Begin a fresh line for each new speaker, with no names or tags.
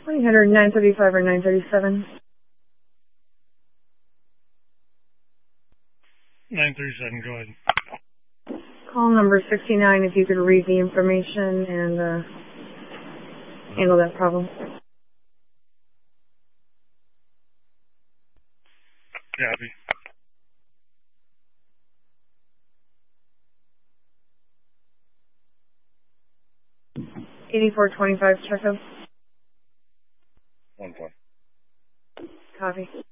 100 935 or 937.
937, go ahead.
Call number 69 if you could read the information and handle that problem.
Copy.
$84.25 checkup.
1 point.
Copy.